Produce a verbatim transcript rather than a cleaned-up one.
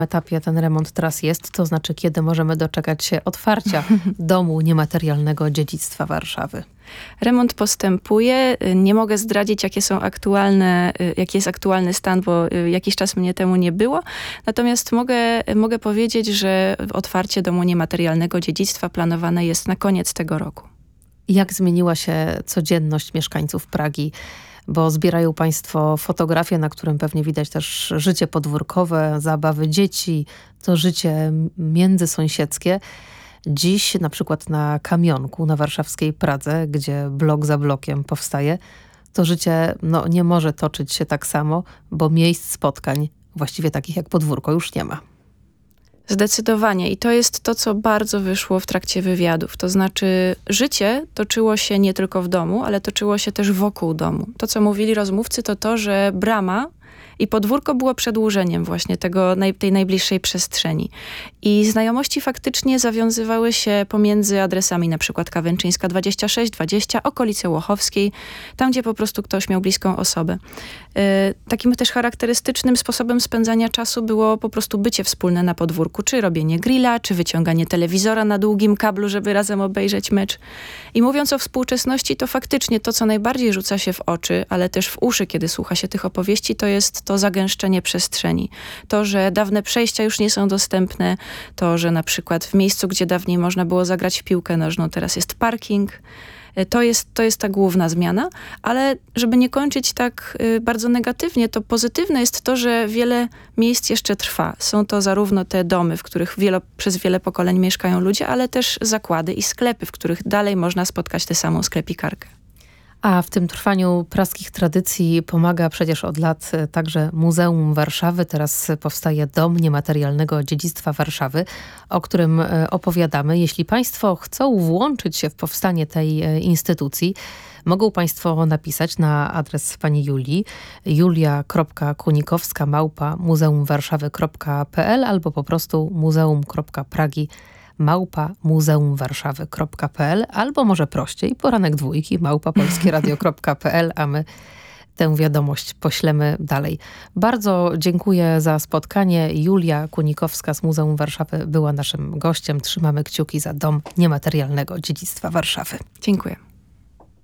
etapie ten remont teraz jest? To znaczy, kiedy możemy doczekać się otwarcia Domu Niematerialnego Dziedzictwa Warszawy? Remont postępuje. Nie mogę zdradzić, jakie są aktualne, jaki jest aktualny stan, bo jakiś czas mnie temu nie było. Natomiast mogę, mogę powiedzieć, że otwarcie Domu Niematerialnego Dziedzictwa planowane jest na koniec tego roku. Jak zmieniła się codzienność mieszkańców Pragi? Bo zbierają państwo fotografie, na którym pewnie widać też życie podwórkowe, zabawy dzieci, to życie międzysąsiedzkie. Dziś na przykład na Kamionku, na warszawskiej Pradze, gdzie blok za blokiem powstaje, to życie no, nie może toczyć się tak samo, bo miejsc spotkań, właściwie takich jak podwórko, już nie ma. Zdecydowanie. I to jest to, co bardzo wyszło w trakcie wywiadów. To znaczy życie toczyło się nie tylko w domu, ale toczyło się też wokół domu. To, co mówili rozmówcy, to to, że brama i podwórko było przedłużeniem właśnie tego, tej najbliższej przestrzeni. I znajomości faktycznie zawiązywały się pomiędzy adresami na przykład Kawęczyńska dwadzieścia sześć, dwadzieścia, okolice Łochowskiej, tam gdzie po prostu ktoś miał bliską osobę. Yy, takim też charakterystycznym sposobem spędzania czasu było po prostu bycie wspólne na podwórku, czy robienie grilla, czy wyciąganie telewizora na długim kablu, żeby razem obejrzeć mecz. I mówiąc o współczesności, to faktycznie to, co najbardziej rzuca się w oczy, ale też w uszy, kiedy słucha się tych opowieści, to jest to zagęszczenie przestrzeni. To, że dawne przejścia już nie są dostępne, to, że na przykład w miejscu, gdzie dawniej można było zagrać w piłkę nożną, teraz jest parking. To jest, to jest ta główna zmiana, ale żeby nie kończyć tak y, bardzo negatywnie, to pozytywne jest to, że wiele miejsc jeszcze trwa. Są to zarówno te domy, w których wielo, przez wiele pokoleń mieszkają ludzie, ale też zakłady i sklepy, w których dalej można spotkać tę samą sklepikarkę. A w tym trwaniu praskich tradycji pomaga przecież od lat także Muzeum Warszawy. Teraz powstaje Dom Niematerialnego Dziedzictwa Warszawy, o którym opowiadamy. Jeśli państwo chcą włączyć się w powstanie tej instytucji, mogą państwo napisać na adres pani Julii julia kropka kunikowska małpa muzeumwarszawy kropka p l albo po prostu muzeum kropka pragi małpa muzeumwarszawy kropka p l albo może prościej poranek dwójki małpa polskieradio kropka p l, a my tę wiadomość poślemy dalej. Bardzo dziękuję za spotkanie. Julia Kunikowska z Muzeum Warszawy była naszym gościem. Trzymamy kciuki za Dom Niematerialnego Dziedzictwa Warszawy. Dziękuję.